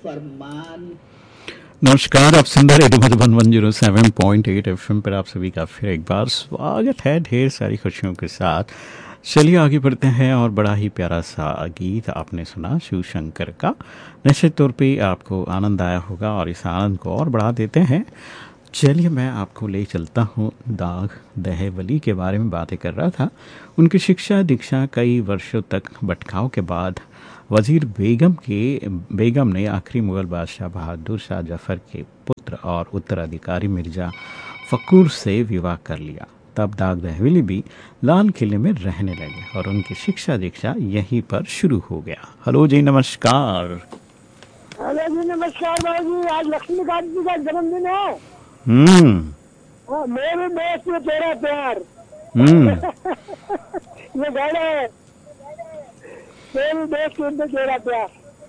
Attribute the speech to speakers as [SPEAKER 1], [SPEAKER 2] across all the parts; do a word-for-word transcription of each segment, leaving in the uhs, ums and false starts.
[SPEAKER 1] फरमान।
[SPEAKER 2] नमस्कार, आप सुन रहे radio Madhuban one zero seven point eight FM पर आप सभी का फिर एक बार स्वागत है ढेर सारी खुशियों के साथ। चलिए आगे बढ़ते हैं और बड़ा ही प्यारा सा गीत आपने सुना शिव शंकर का। निश्चित तौर पे आपको आनंद आया होगा और इस आनंद को और बढ़ा देते हैं। चलिए मैं आपको ले चलता हूँ। दाग दहेवली के बारे में बातें कर रहा था। उनकी शिक्षा दीक्षा कई वर्षों तक भटकाव के बाद वजीर बेगम के बेगम ने आखिरी मुगल बादशाह बहादुर शाह जफर के पुत्र और उत्तराधिकारी मिर्जा फखूर से विवाह कर लिया। तब दाग दहवेली भी लाल किले में रहने लगे और उनकी शिक्षा दीक्षा यहीं पर शुरू हो गया। हेलो जी, नमस्कार।
[SPEAKER 3] हेलो जी, नमस्कार भाई जी। आज लक्ष्मीकांत जी का जन्मदिन है।
[SPEAKER 2] हम्म
[SPEAKER 3] हाँ, मेरे दोस्त में तेरा प्यार।
[SPEAKER 2] हम्म
[SPEAKER 3] ये गाना है, मेरे दोस्त में तेरा प्यार।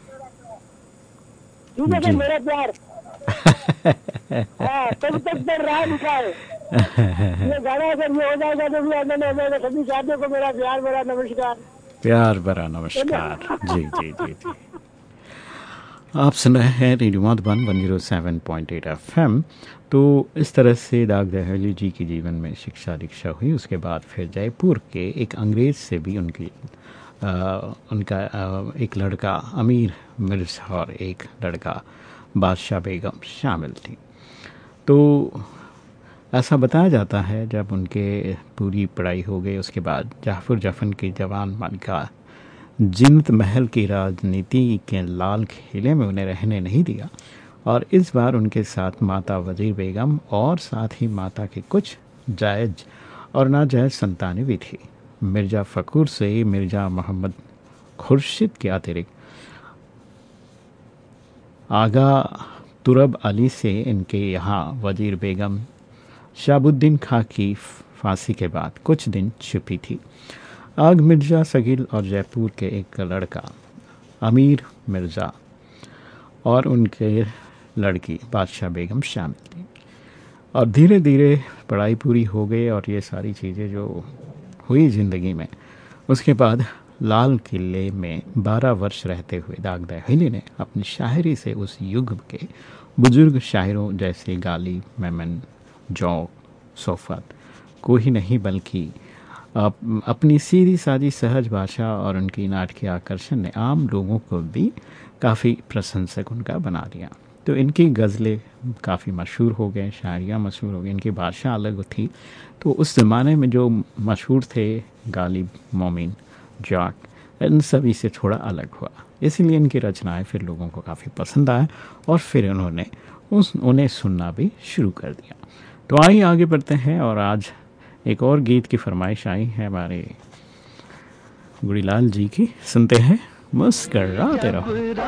[SPEAKER 3] ठीक है,
[SPEAKER 2] जी।
[SPEAKER 3] मेरा प्यार। हाँ, तब तक तो राह दिखाए। ये गाना अगर ये हो जाएगा तो भी आनंद हो जाएगा। सभी साथियों को मेरा प्यार भरा नमस्कार।
[SPEAKER 2] प्यार भरा नमस्कार। जी जी जी जी। आप सुन रहे हैं radio Madhuban one zero seven point eight FM. तो इस तरह से दाग दहवेली जी के जीवन में शिक्षा दीक्षा हुई। उसके बाद फिर जयपुर के एक अंग्रेज से भी उनकी आ, उनका आ, एक लड़का अमीर मिर्ज़ा और एक लड़का बादशाह बेगम शामिल थी। तो ऐसा बताया जाता है जब उनके पूरी पढ़ाई हो गई उसके बाद जाफर जफन की जवान मालिका जिन्नत महल की राजनीति के लाल किले में उन्हें रहने नहीं दिया और इस बार उनके साथ माता वजीर बेगम और साथ ही माता के कुछ जायज और नाजायज संतानें भी थी। मिर्ज़ा फ़खूर से मिर्ज़ा मोहम्मद खुर्शीद के अतिरिक्त आगा तुरब अली से इनके यहाँ वजीर बेगम शाबुद्दीन खां की फांसी के बाद कुछ दिन छुपी थी। आग मिर्ज़ा सगील और जयपुर के एक लड़का अमीर मिर्ज़ा और उनके लड़की बादशाह बेगम शामिल थी। और धीरे धीरे पढ़ाई पूरी हो गई और ये सारी चीज़ें जो हुई ज़िंदगी में, उसके बाद लाल किले में बारह वर्ष रहते हुए दाग दहवेली ने अपनी शायरी से उस युग के बुजुर्ग शायरों जैसे गालिब, मेमन, जौक, सोफत को ही नहीं बल्कि अप, अपनी सीधी सादी सहज भाषा और उनकी नाटकीय आकर्षण ने आम लोगों को भी काफ़ी प्रशंसक उनका बना दिया। तो इनकी गज़लें काफ़ी मशहूर हो गए, शायरियाँ मशहूर हो गई, इनकी भाषा अलग थी। तो उस ज़माने में जो मशहूर थे गालिब, मोमिन, जॉक, इन सभी से थोड़ा अलग हुआ। इसीलिए इनकी रचनाएं फिर लोगों को काफ़ी पसंद आए और फिर उन्होंने उस उन्हें सुनना भी शुरू कर दिया। तो आइए आगे बढ़ते हैं और आज एक और गीत की फरमाइश आई है हमारे गुड़ीलाल जी की। सुनते हैं मुस्कराते रहो।